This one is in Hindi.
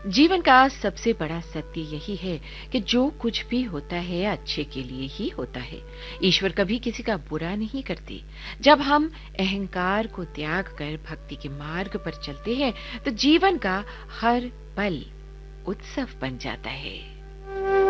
जीवन का सबसे बड़ा सत्य यही है कि जो कुछ भी होता है अच्छे के लिए ही होता है। ईश्वर कभी किसी का बुरा नहीं करते। जब हम अहंकार को त्याग कर भक्ति के मार्ग पर चलते हैं तो जीवन का हर पल उत्सव बन जाता है।